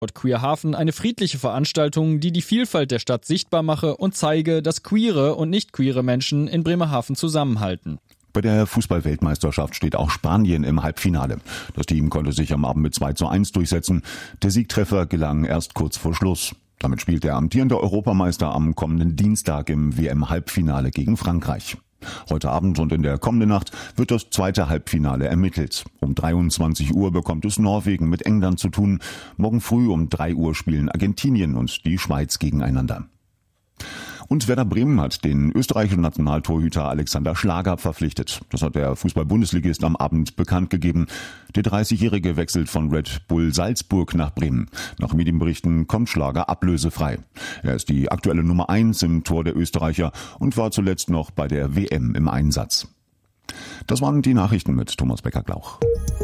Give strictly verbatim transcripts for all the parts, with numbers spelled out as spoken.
Queerhafen eine friedliche Veranstaltung, die die Vielfalt der Stadt sichtbar mache und zeige, dass queere und nicht queere Menschen in Bremerhaven zusammenhalten. Bei der Fußball-Weltmeisterschaft steht auch Spanien im Halbfinale. Das Team konnte sich am Abend mit zwei zu eins durchsetzen. Der Siegtreffer gelang erst kurz vor Schluss. Damit spielt der amtierende Europameister am kommenden Dienstag im W M-Halbfinale gegen Frankreich. Heute Abend und in der kommenden Nacht wird das zweite Halbfinale ermittelt. Um dreiundzwanzig Uhr bekommt es Norwegen mit England zu tun. Morgen früh um drei Uhr spielen Argentinien und die Schweiz gegeneinander. Und Werder Bremen hat den österreichischen Nationaltorhüter Alexander Schlager verpflichtet. Das hat der Fußball-Bundesligist am Abend bekannt gegeben. Der dreißigjährige wechselt von Red Bull Salzburg nach Bremen. Nach Medienberichten kommt Schlager ablösefrei. Er ist die aktuelle Nummer eins im Tor der Österreicher und war zuletzt noch bei der W M im Einsatz. Das waren die Nachrichten mit Thomas Becker-Glauch.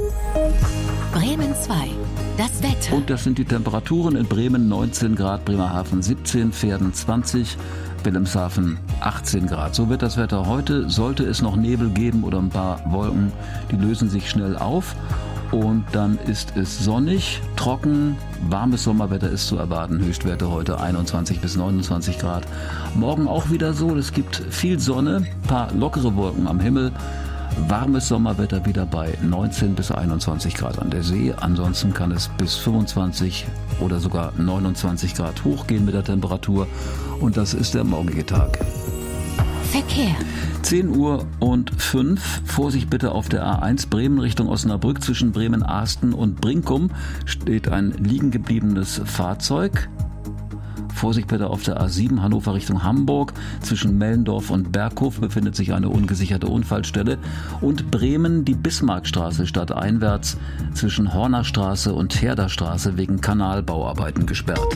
Bremen zwei. Das Wetter. Und das sind die Temperaturen in Bremen: neunzehn Grad, Bremerhaven siebzehn, Verden zwanzig, Wilhelmshaven achtzehn Grad. So wird das Wetter heute. Sollte es noch Nebel geben oder ein paar Wolken, die lösen sich schnell auf. Und dann ist es sonnig, trocken, warmes Sommerwetter ist zu erwarten. Höchstwerte heute einundzwanzig bis neunundzwanzig Grad. Morgen auch wieder so, es gibt viel Sonne, ein paar lockere Wolken am Himmel. Warmes Sommerwetter wieder bei neunzehn bis einundzwanzig Grad an der See. Ansonsten kann es bis fünfundzwanzig oder sogar neunundzwanzig Grad hochgehen mit der Temperatur. Und das ist der morgige Tag. Verkehr. zehn Uhr und fünf. Vorsicht bitte auf der A eins Bremen Richtung Osnabrück. Zwischen Bremen-Ahsten und Brinkum steht ein liegen gebliebenes Fahrzeug. Vorsicht bitte auf der A sieben Hannover Richtung Hamburg. Zwischen Mellendorf und Berghof befindet sich eine ungesicherte Unfallstelle. Und Bremen, die Bismarckstraße stadteinwärts zwischen Hornerstraße und Herderstraße wegen Kanalbauarbeiten gesperrt.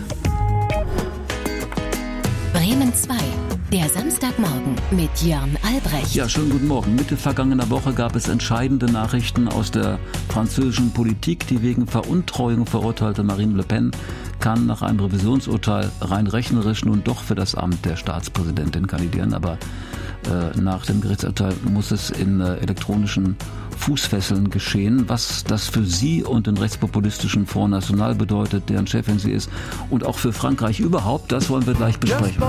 Bremen zwei. Der Samstagmorgen mit Jörn Albrecht. Ja, schönen guten Morgen. Mitte vergangener Woche gab es entscheidende Nachrichten aus der französischen Politik. Die wegen Veruntreuung verurteilte Marine Le Pen kann nach einem Revisionsurteil rein rechnerisch nun doch für das Amt der Staatspräsidentin kandidieren. Aber äh, nach dem Gerichtsurteil muss es in äh, elektronischen Fußfesseln geschehen. Was das für sie und den rechtspopulistischen Front National bedeutet, deren Chefin sie ist, und auch für Frankreich überhaupt, das wollen wir gleich besprechen.